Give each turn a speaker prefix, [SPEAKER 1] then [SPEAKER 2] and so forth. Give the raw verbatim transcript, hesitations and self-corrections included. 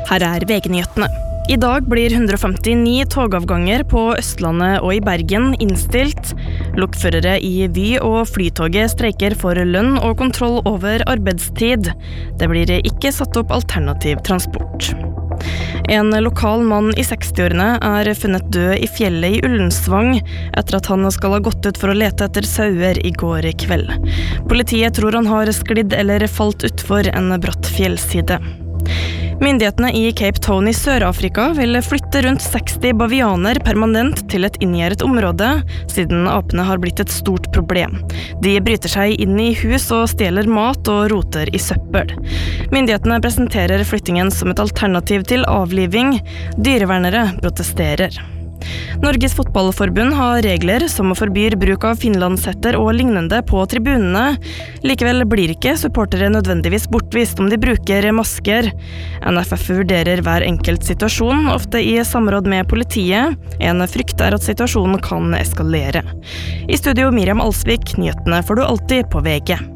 [SPEAKER 1] Her er V G-nyhetene. I dag blir hundre og femtini togavganger på Østlandet og i Bergen innstilt. Lokførere i Vy og Flytoget streiker for lønn og kontroll over arbeidstid. Det blir ikke satt opp alternativ transport. En lokal mann i sekstiårene er funnet død i fjellet i Ullensvang etter at han skal ha gått ut for å lete etter sauer i går kveld. Politiet tror han har sklidd eller falt utfor en bratt fjellside. Myndighetene i Cape Town i Sør-Afrika vil flytte rundt seksti bavianer permanent til et inngjerdet område, siden apene har blitt et stort problem. De bryter seg inn i hus og stjeler mat og roter i søppel. Myndighetene presenterer flyttingen som et alternativ til avliving. Dyrevernere protesterer. Norges fotballforbund har regler som forbyr bruk av finlandshetter og lignende på tribunene. Likevel blir ikke supportere nødvendigvis bortvist om de bruker masker. N F F vurderer hver enkelt situasjon, ofte i samråd med politiet. En frykt er at situasjonen kan eskalere. I studio Miriam Alsvik, nyhetene får du alltid på V G.